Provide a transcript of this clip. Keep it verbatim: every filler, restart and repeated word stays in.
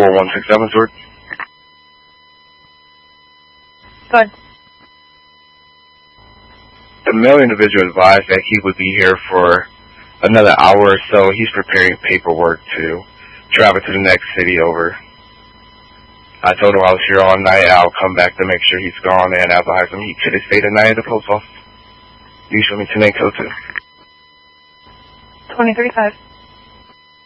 four one six seven, Sword. Go ahead. The male individual advised that he would be here for another hour or so. He's preparing paperwork to travel to the next city over. I told him I was here all night. I'll come back to make sure he's gone, and I advised him he could have stayed the night at the post office. You show me ten eight two. twenty thirty-five.